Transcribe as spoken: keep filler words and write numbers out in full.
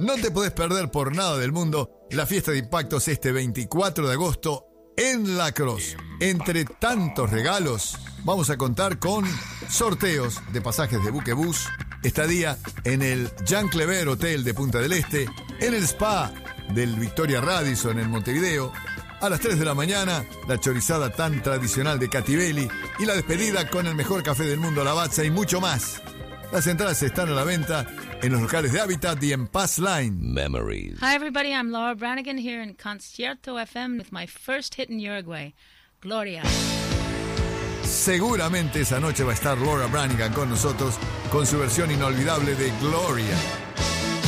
No te podés perder por nada del mundo la fiesta de impactos este veinticuatro de agosto en Lacrosse. Entre tantos regalos, vamos a contar con sorteos de pasajes de buquebús, estadía en el Jean Clever Hotel de Punta del Este, en el spa del Victoria Radisson en Montevideo. A las tres de la mañana, la chorizada tan tradicional de Cativelli y la despedida con el mejor café del mundo, Lavazza, y mucho más. Las entradas están a la venta en los locales de Habitat y en Pass Line. Memories. Hi everybody, I'm Laura Branigan here in Concierto F M with my first hit in Uruguay, Gloria. Seguramente esa noche va a estar Laura Branigan con nosotros con su versión inolvidable de Gloria.